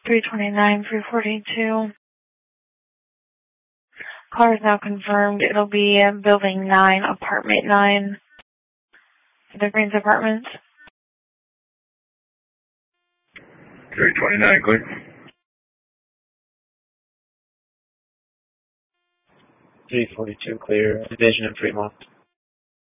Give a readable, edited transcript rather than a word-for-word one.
329, 342. Caller is now confirmed. It'll be Building 9, Apartment 9, the Greens Apartments. 329, clear. 342, clear. Division of Fremont.